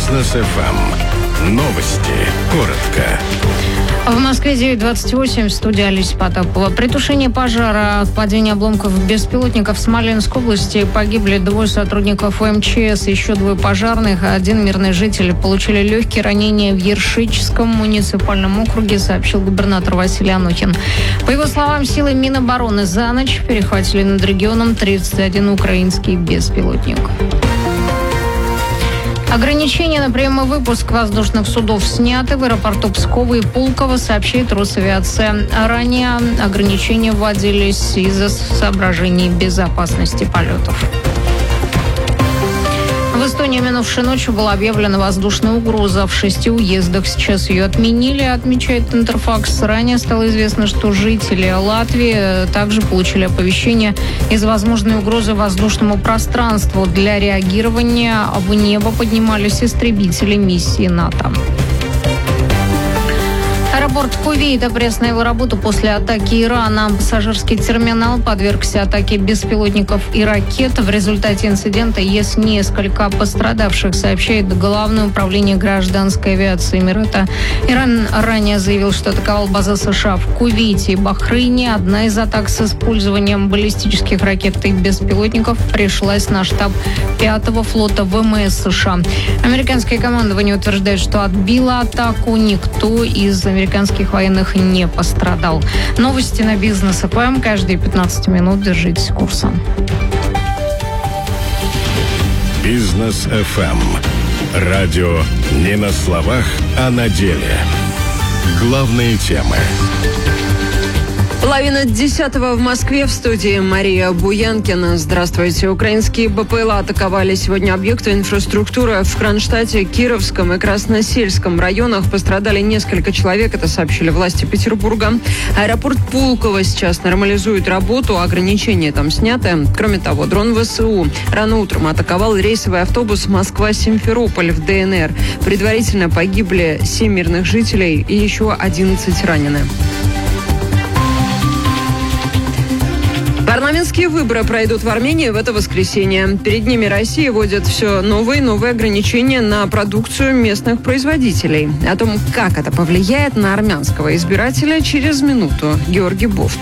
Бизнес ФМ. Новости. Коротко. В Москве 9:28, в студии Олеся Потапова. При тушении пожара от падения обломков беспилотников в Смоленской области погибли 2 сотрудников МЧС, еще 2 пожарных, а 1 мирный житель. Получили легкие ранения в Ершичском муниципальном округе, сообщил губернатор Василий Анохин. По его словам, силы Минобороны за ночь перехватили над регионом 31 украинский беспилотник. Ограничения на прием и выпуск воздушных судов сняты в аэропорту Пскова и Пулково, сообщает Росавиация. Ранее ограничения вводились из-за соображений безопасности полетов. В Эстонии минувшей ночью была объявлена воздушная угроза в 6 уездах. Сейчас ее отменили, отмечает Интерфакс. Ранее стало известно, что жители Латвии также получили оповещение из возможной угрозы воздушному пространству. Для реагирования в небо поднимались истребители миссии НАТО. Аэропорт Кувейта приостановил работу после атаки Ирана. Пассажирский терминал подвергся атаке беспилотников и ракет. В результате инцидента есть несколько пострадавших, сообщает Главное управление гражданской авиации Эмирата. Иран ранее заявил, что атаковал базы США в Кувейте и Бахрейне. Одна из атак с использованием баллистических ракет и беспилотников пришлась на штаб 5-го флота ВМС США. Американское командование утверждает, что отбило атаку. Никто из американских военных не пострадал. Новости на Бизнес ФМ. Каждые 15 минут держитесь курса. Бизнес ФМ. Радио не на словах, а на деле. Главные темы. 9:30 в Москве, в студии Мария Буянкина. Здравствуйте. Украинские БПЛА атаковали сегодня объекты инфраструктуры в Кронштадте, Кировском и Красносельском районах. Пострадали несколько человек, это сообщили власти Петербурга. Аэропорт Пулково сейчас нормализует работу, ограничения там сняты. Кроме того, дрон ВСУ рано утром атаковал рейсовый автобус Москва-Симферополь в ДНР. Предварительно погибли 7 мирных жителей и еще 11 ранены. Парламентские выборы пройдут в Армении в это воскресенье. Перед ними Россия вводит все новые и новые ограничения на продукцию местных производителей. О том, как это повлияет на армянского избирателя, через минуту. Георгий Бофт.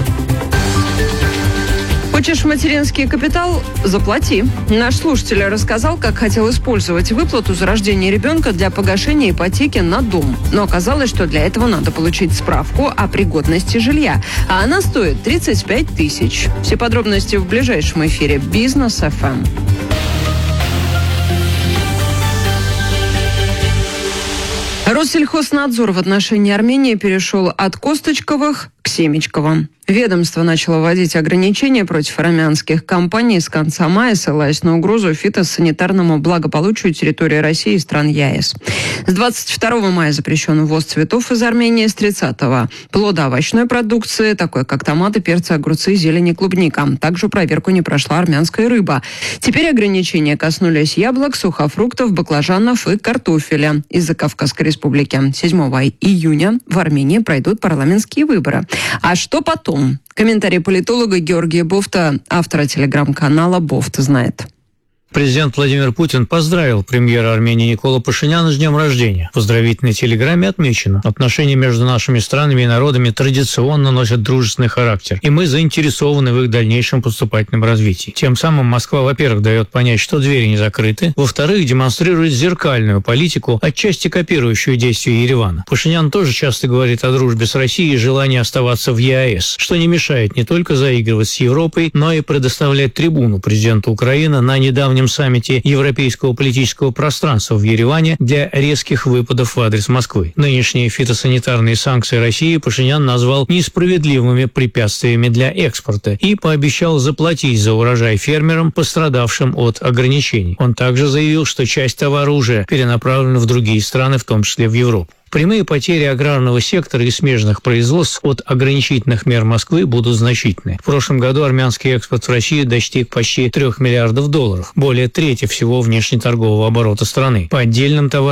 Хочешь материнский капитал? Заплати. Наш слушатель рассказал, как хотел использовать выплату за рождение ребенка для погашения ипотеки на дом. Но оказалось, что для этого надо получить справку о пригодности жилья. А она стоит 35 тысяч. Все подробности в ближайшем эфире Бизнес ФМ. Россельхознадзор в отношении Армении перешел от Косточковых к Семечковым. Ведомство начало вводить ограничения против армянских компаний с конца мая, ссылаясь на угрозу фитосанитарному благополучию территории России и стран ЕАЭС. С 22 мая запрещен ввоз цветов из Армении, с 30-го плодоовощной продукции, такой как томаты, перцы, огурцы, зелень и клубника. Также проверку не прошла армянская рыба. Теперь ограничения коснулись яблок, сухофруктов, баклажанов и картофеля. Из-за Кавказской республики 7 июня в Армении пройдут парламентские выборы. А что потом? Комментарий политолога Георгия Бофта, автора телеграм-канала «Бофт знает». Президент Владимир Путин поздравил премьера Армении Николу Пашиняна с днем рождения. В поздравительной телеграмме отмечено: отношения между нашими странами и народами традиционно носят дружественный характер, и мы заинтересованы в их дальнейшем поступательном развитии. Тем самым Москва, во-первых, дает понять, что двери не закрыты, во-вторых, демонстрирует зеркальную политику, отчасти копирующую действия Еревана. Пашинян тоже часто говорит о дружбе с Россией и желании оставаться в ЕАЭС, что не мешает не только заигрывать с Европой, но и предоставлять трибуну президенту Украины на недавнем саммите Европейского политического пространства в Ереване для резких выпадов в адрес Москвы. Нынешние фитосанитарные санкции России Пашинян назвал несправедливыми препятствиями для экспорта и пообещал заплатить за урожай фермерам, пострадавшим от ограничений. Он также заявил, что часть товара уже перенаправлена в другие страны, в том числе в Европу. Прямые потери аграрного сектора и смежных производств от ограничительных мер Москвы будут значительны. В прошлом году армянский экспорт в Россию достиг почти $3 миллиардов, более трети всего внешнеторгового оборота страны. По отдельным товарам